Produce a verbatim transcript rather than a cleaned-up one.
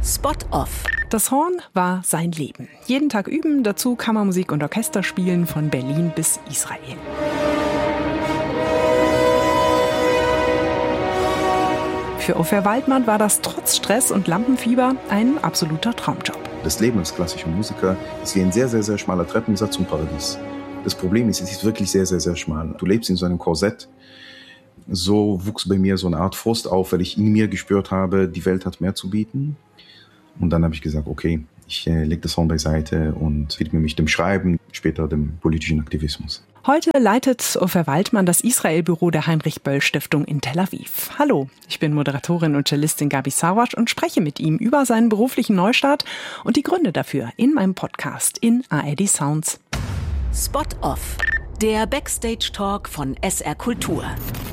Spot-Off. Das Horn war sein Leben. Jeden Tag üben, dazu Kammermusik und Orchester spielen von Berlin bis Israel. Für Ofer Waldmann war das trotz Stress und Lampenfieber ein absoluter Traumjob. Das Leben als klassischer Musiker ist wie ein sehr, sehr, sehr schmaler Treppensatz zum Paradies. Das Problem ist, es ist wirklich sehr, sehr, sehr schmal. Du lebst in so einem Korsett. So wuchs bei mir so eine Art Frust auf, weil ich in mir gespürt habe, die Welt hat mehr zu bieten. Und dann habe ich gesagt, okay, ich äh, lege das Horn beiseite und widme mich dem Schreiben, später dem politischen Aktivismus. Heute leitet Ofer Waldmann das Israel-Büro der Heinrich-Böll-Stiftung in Tel Aviv. Hallo, ich bin Moderatorin und Cellistin Gabi Sawatsch und spreche mit ihm über seinen beruflichen Neustart und die Gründe dafür in meinem Podcast in A R D Sounds. Spot-Off. Der Backstage-Talk von S R Kultur.